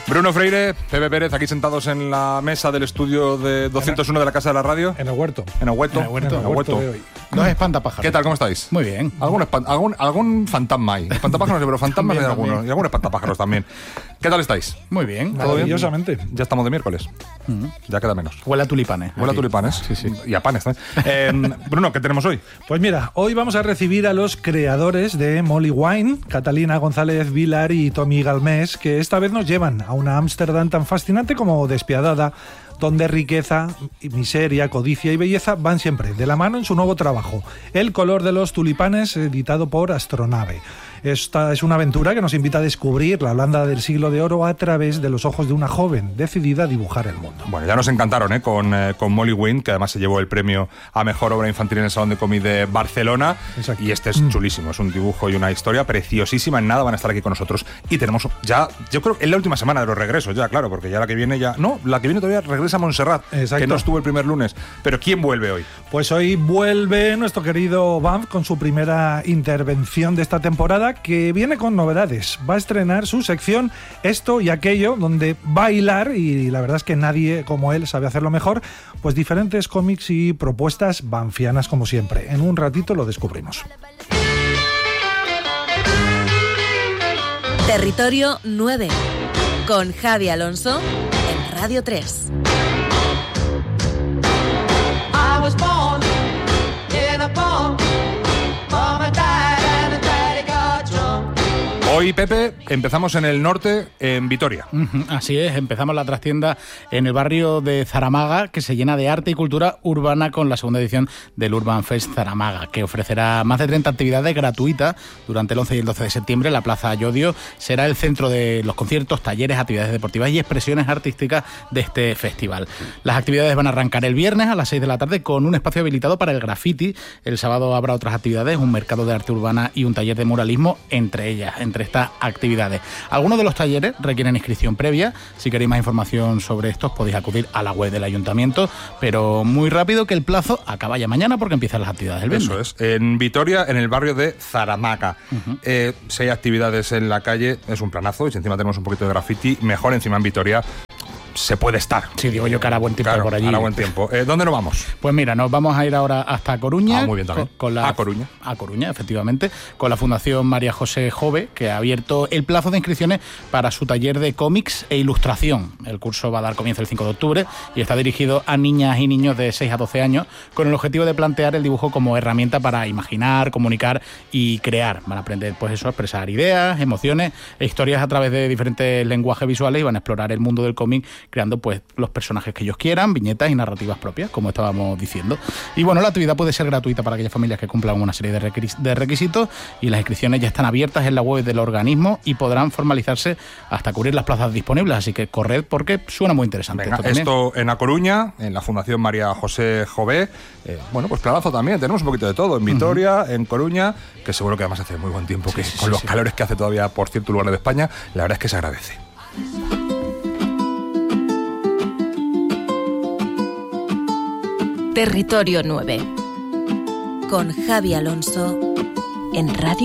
Bruno Freire, Pepe Pérez, aquí sentados en la mesa del estudio de 201 de la Casa de la Radio. En el huerto. En el huerto. De hoy. Los espantapájaros. ¿Qué tal? ¿Cómo estáis? Muy bien. Algún fantasma hay. Espantapájaros, pero fantasmas hay algunos. Y algunos espantapájaros también. ¿Qué tal estáis? Muy bien. Maravillosamente. Ya estamos de miércoles. Ya queda menos. Huele a tulipanes. Huele a tulipanes. Sí. Y a panes también. Bruno, ¿qué tenemos hoy? Pues mira, hoy vamos a recibir a los creadores de Molly Wine, Catalina González Vilar y Tommy Galmés, que esta vez nos llevan a una Ámsterdam tan fascinante como despiadada, donde riqueza, miseria, codicia y belleza van siempre de la mano en su nuevo trabajo, El color de los tulipanes, editado por Astronave. Esta es una aventura que nos invita a descubrir la Holanda del siglo de oro a través de los ojos de una joven decidida a dibujar el mundo. Bueno, ya nos encantaron con Molly Wine, que además se llevó el premio a Mejor Obra Infantil en el Salón de Cómic de Barcelona. Exacto. Y este es chulísimo, es un dibujo y una historia preciosísima. En nada van a estar aquí con nosotros. Y tenemos ya, yo creo que es la última semana de los regresos, ya, claro, porque ya la que viene ya... No, la que viene todavía regresa a Montserrat, Exacto. que no estuvo el primer lunes. Pero ¿quién vuelve hoy? Pues hoy vuelve nuestro querido Banff con su primera intervención de esta temporada, que viene con novedades. Va a estrenar su sección Esto y Aquello, donde va a hilar, y la verdad es que nadie como él sabe hacerlo mejor, pues diferentes cómics y propuestas banfianas como siempre. En un ratito lo descubrimos. Territorio 9, con Javi Alonso en Radio 3. I was born in a farm. Mom and dad and daddy got drunk. Hoy, Pepe, empezamos en el norte, en Vitoria. Así es, empezamos la trastienda en el barrio de Zaramaga, que se llena de arte y cultura urbana con la segunda edición del Urban Fest Zaramaga, que ofrecerá más de 30 actividades gratuitas durante el 11 y el 12 de septiembre. La Plaza Llodio será el centro de los conciertos, talleres, actividades deportivas y expresiones artísticas de este festival. Las actividades van a arrancar el viernes a las 6 de la tarde con un espacio habilitado para el graffiti. El sábado habrá otras actividades, un mercado de arte urbana y un taller de muralismo, entre estas actividades. Algunos de los talleres requieren inscripción previa. Si queréis más información sobre estos podéis acudir a la web del ayuntamiento, pero muy rápido, que el plazo acaba ya mañana porque empiezan las actividades el viernes. Eso es, en Vitoria, en el barrio de Zaramaga. Si hay actividades en la calle, es un planazo, y si encima tenemos un poquito de graffiti, mejor encima en Vitoria se puede estar. Sí, digo yo que hará buen tiempo, Claro, por allí. hará buen tiempo. ¿Dónde nos vamos? Pues mira, nos vamos a ir ahora hasta Coruña. Muy bien también. A Coruña. A Coruña, efectivamente, con la Fundación María José Jove, que ha abierto el plazo de inscripciones para su taller de cómics e ilustración. El curso va a dar comienzo el 5 de octubre y está dirigido a niñas y niños de 6 a 12 años con el objetivo de plantear el dibujo como herramienta para imaginar, comunicar y crear. Van a aprender, pues eso, a expresar ideas, emociones e historias a través de diferentes lenguajes visuales y van a explorar el mundo del cómic creando, pues, los personajes que ellos quieran, viñetas y narrativas propias, como estábamos diciendo. Y bueno, la actividad puede ser gratuita para aquellas familias que cumplan una serie de requisitos, y las inscripciones ya están abiertas en la web del organismo y podrán formalizarse hasta cubrir las plazas disponibles, así que corred porque suena muy interesante. Venga, esto en A Coruña, en la Fundación María José Jové. Bueno, pues planazo también, tenemos un poquito de todo, en Vitoria, en Coruña, que seguro que además hace muy buen tiempo, que con los calores que hace todavía por ciertos lugares de España, la verdad es que se agradece. Territorio 9, con Javi Alonso en Radio